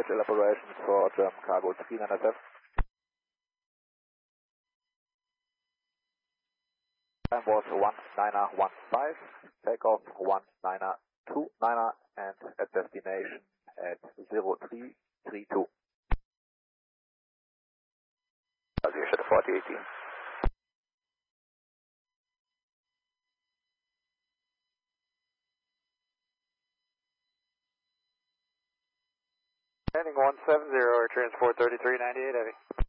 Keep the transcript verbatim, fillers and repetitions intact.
H L operations for German cargo three nine seven. Time was one nine one five, takeoff one nine two nine and at destination at zero three three two. Aviation forty eighteen. Landing one seven zero, transport thirty-three ninety-eight heavy.